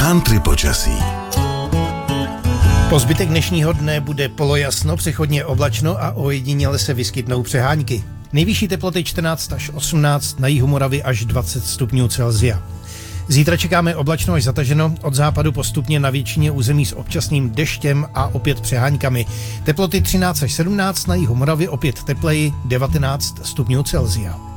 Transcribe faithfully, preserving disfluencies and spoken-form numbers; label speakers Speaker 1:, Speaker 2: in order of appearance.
Speaker 1: Country počasí.
Speaker 2: Po zbytek dnešního dne bude polojasno, přechodně oblačno a ojediněle se vyskytnou přehánky. Nejvyšší teploty čtrnáct až osmnáct, na jihu Moravy až dvacet stupňů Celsia. Zítra čekáme oblačno až zataženo, od západu postupně na většině území s občasným deštěm a opět přeháňkami. Teploty třináct až sedmnáct, na jihu Moravy opět tepleji devatenáct stupňů Celsia.